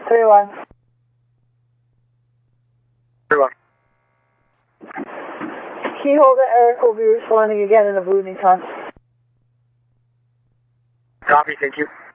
3-1. 3-1. Can you hold that? Eric will be responding again in a boot anytime. Copy, thank you.